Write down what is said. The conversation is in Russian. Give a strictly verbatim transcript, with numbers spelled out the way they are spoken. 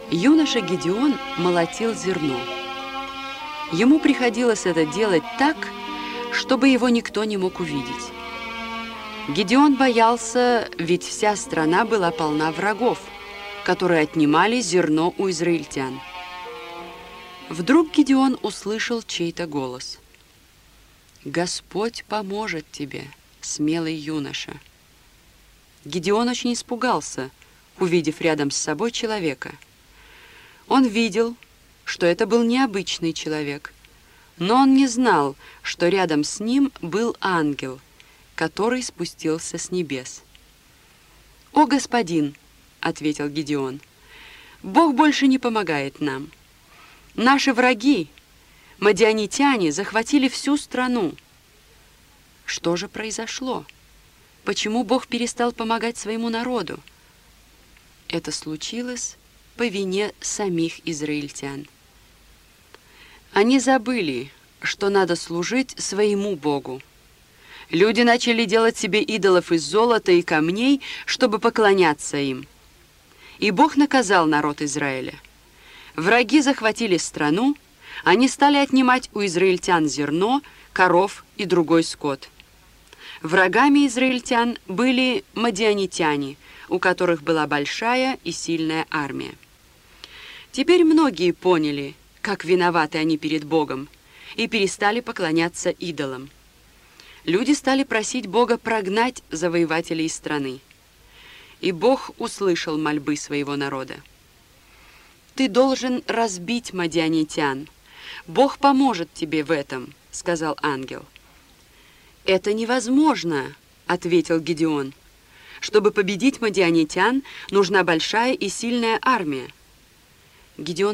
Юноша Гедеон молотил зерно. Ему приходилось это делать так, чтобы его никто не мог увидеть. Гедеон боялся, ведь вся страна была полна врагов, которые отнимали зерно у израильтян. Вдруг Гедеон услышал чей-то голос. «Господь поможет тебе, смелый юноша». Гедеон очень испугался, увидев рядом с собой человека. Он видел, что это был необычный человек, но он не знал, что рядом с ним был ангел, который спустился с небес. «О, господин!» — ответил Гедеон. «Бог больше не помогает нам. Наши враги, мадианитяне, захватили всю страну». Что же произошло? Почему Бог перестал помогать своему народу? Это случилось по вине самих израильтян. Они забыли, что надо служить своему Богу. Люди начали делать себе идолов из золота и камней, чтобы поклоняться им. И Бог наказал народ Израиля. Враги захватили страну, они стали отнимать у израильтян зерно, коров и другой скот. Врагами израильтян были мадианитяне, у которых была большая и сильная армия. Теперь многие поняли, как виноваты они перед Богом, и перестали поклоняться идолам. Люди стали просить Бога прогнать завоевателей из страны. И Бог услышал мольбы своего народа. «Ты должен разбить мадианитян. Бог поможет тебе в этом», — сказал ангел. «Это невозможно», — ответил Гедеон. «Чтобы победить мадианитян, нужна большая и сильная армия». Гедеон